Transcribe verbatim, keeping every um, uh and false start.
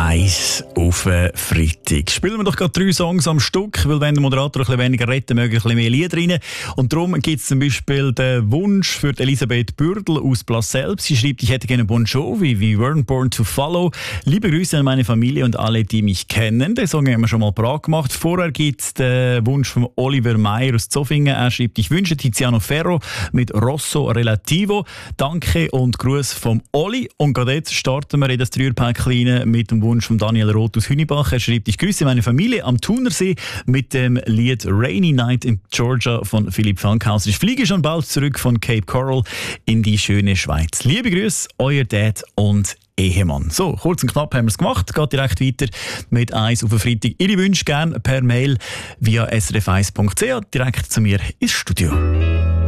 eins auf den Freitag. Spielen wir doch gerade drei Songs am Stück, weil wenn der Moderator ein bisschen weniger redet, mögen ein bisschen mehr Lieder rein. Und darum gibt es zum Beispiel den Wunsch für Elisabeth Bürdel aus Plasselb. Sie schreibt, ich hätte gerne Bon Jovi, wie Weren't Born to Follow. Liebe Grüße an meine Familie und alle, die mich kennen. Den Song haben wir schon mal parat gemacht. Vorher gibt es den Wunsch von Oliver Meyer aus Zofingen. Er schreibt, ich wünsche Tiziano Ferro mit Rosso Relativo. Danke und Gruß vom Oli. Und gerade jetzt starten wir in das Dreierpäckchen mit dem Wunsch von Daniel Roth aus Hünibach. Er schreibt, ich grüße meine Familie am Thunersee mit dem Lied Rainy Night in Georgia von Philipp Fankhauser. Ich fliege schon bald zurück von Cape Coral in die schöne Schweiz. Liebe Grüße, euer Dad und Ehemann. So, kurz und knapp haben wir es gemacht. Geht direkt weiter mit eins auf den Freitag. Ihre Wünsche gerne per Mail via s r f eins punkt c h direkt zu mir ins Studio.